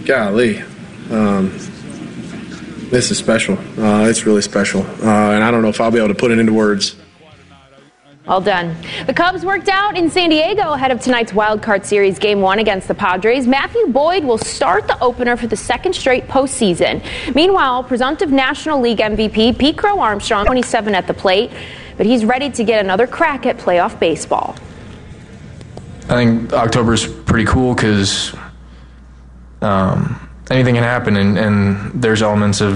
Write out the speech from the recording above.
golly. This is special. It's really special. And I don't know if I'll be able to put it into words. All done. The Cubs worked out in San Diego ahead of tonight's Wild Card Series Game 1 against the Padres. Matthew Boyd will start the opener for the second straight postseason. Meanwhile, presumptive National League MVP Pete Crow Armstrong, 27 at the plate, but he's ready to get another crack at playoff baseball. I think October's pretty cool because anything can happen, and there's elements of